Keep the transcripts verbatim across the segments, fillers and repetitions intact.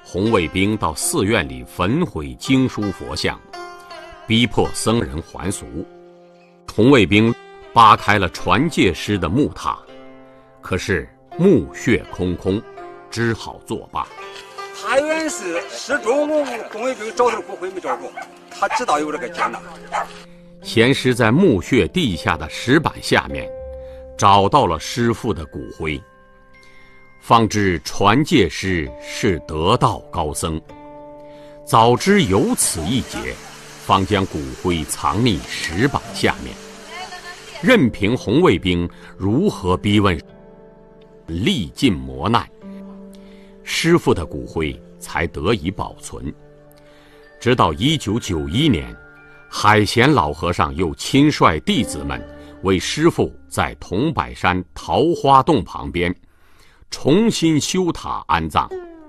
红卫兵到寺院里焚毁经书佛像，逼迫僧人还俗。红卫兵扒开了传戒师的木塔，可是墓穴空空，只好作罢。 他原是失踪，红卫兵找他骨灰没找着，他知道有这个劫难。 贤师在墓穴地下的石板下面找到了师父的骨灰，方知传戒师是得道高僧，早知有此一劫，方将骨灰藏匿石板下面，任凭红卫兵如何逼问，历尽磨难，师父的骨灰才得以保存。直到一九九一年，海贤老和尚又亲率弟子们为师父在桐柏山桃花洞旁边重新修塔安葬。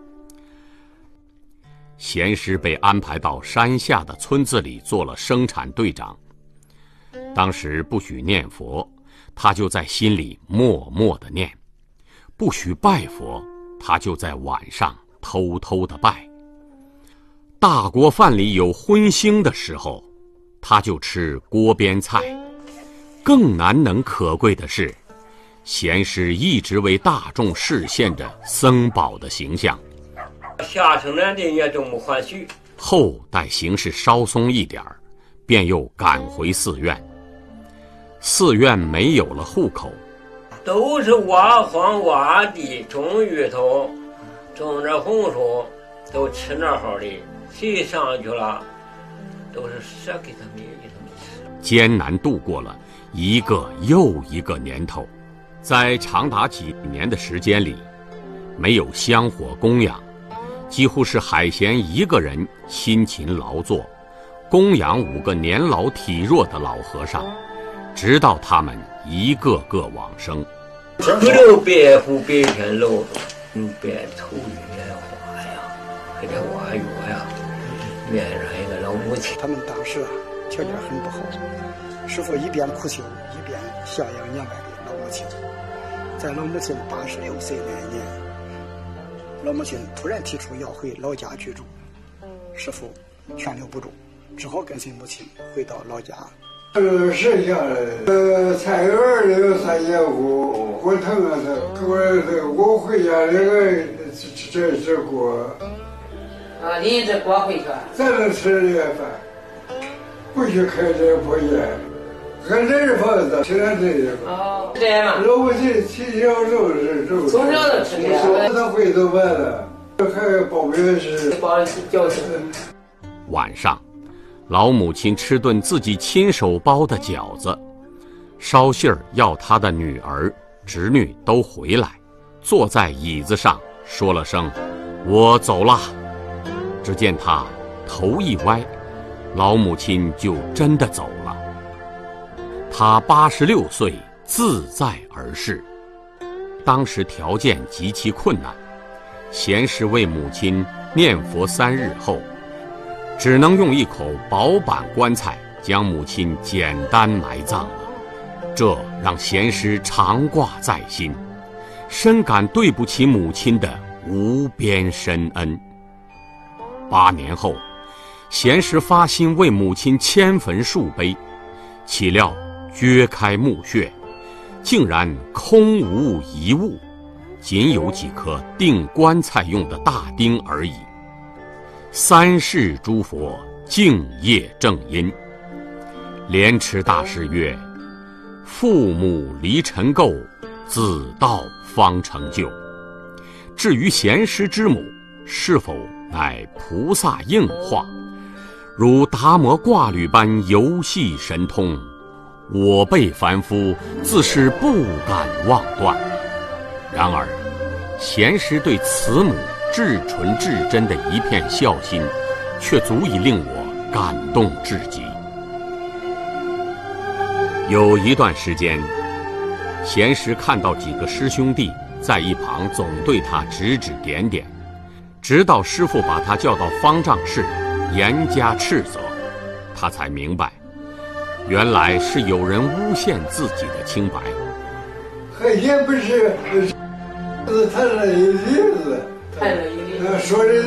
贤师被安排到山下的村子里做了生产队长。当时不许念佛，他就在心里默默地念；不许拜佛，他就在晚上偷偷地拜。大锅饭里有荤腥的时候，他就吃锅边菜。更难能可贵的是，贤师一直为大众示现着僧宝的形象。 下城南的也都没还许。 后待形势稍松一点儿，便又赶回寺院。寺院没有了户口， 都是挖荒挖地，种芋头，种着红薯，都吃那好的。谁上去了，都是舍给他们，给他们吃。 艰难度过了一个又一个年头，在长达几年的时间里，没有香火供养，几乎是海贤一个人辛勤劳作，供养五个年老体弱的老和尚，直到他们一个个往生。 不留白虎白天露着，用白头玉莲花呀，给这挖药呀，面上一个老母亲。 他们当时啊条件很不好，师父一边苦修，一边孝养年迈的老母亲。在老母亲八十六岁那一年，老母亲突然提出要回老家居住，师父劝留不住，只好跟随母亲回到老家。 呃，剩下来，呃，菜园里有三节锅，锅腾啊，这我这我回家那个这这锅。 啊，拎着锅回去。 咱能吃这个饭，不许开这破烟，俺这是房子，吃点这个。 哦，这样嘛。 老母亲起小肉是肉。 从小就吃这个。 他回头完了，还包饼是。 包饺子。 晚上，老母亲吃顿自己亲手包的饺子，捎信儿要她的女儿、侄女都回来，坐在椅子上说了声“我走了”。只见她头一歪，老母亲就真的走了。她八十六岁，自在而逝。当时条件极其困难，贤师为母亲念佛三日后，只能用一口薄板棺材将母亲简单埋葬了。这让贤师常挂在心，深感对不起母亲的无边深恩。八年后，贤师发心为母亲迁坟树碑，岂料掘开墓穴，竟然空无一物，仅有几颗钉棺材用的大钉而已。三世诸佛敬业正因。莲池大师曰：父母离尘垢，子道方成就。至于贤师之母是否乃菩萨应化，如达摩挂履般游戏神通，我辈凡夫自是不敢妄断。然而贤师对慈母至纯至真的一片孝心，却足以令我感动至极。有一段时间，贤师看到几个师兄弟在一旁总对他指指点点，直到师父把他叫到方丈室严加斥责，他才明白，原来是有人诬陷自己的清白。 海鲜不是，是谈了一例子， 谈了一例子， 说的。